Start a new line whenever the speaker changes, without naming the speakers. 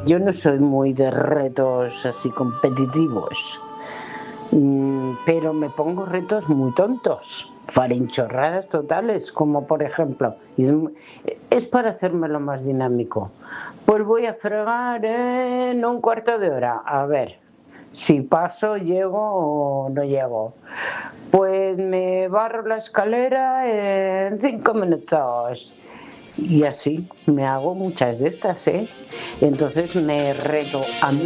Yo no soy muy de retos así competitivos, pero me pongo retos muy tontos, farinchorradas totales, como por ejemplo, es para hacérmelo más dinámico. Pues voy a fregar en un cuarto de hora, a ver si paso, llego o no llego. Pues me barro la escalera en 5 minutos. Y así me hago muchas de estas, ¿eh? Entonces me reto a mí